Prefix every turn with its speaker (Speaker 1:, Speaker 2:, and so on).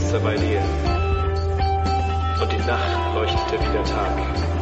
Speaker 1: besser bei dir. Und die Nacht leuchtete wie der Tag.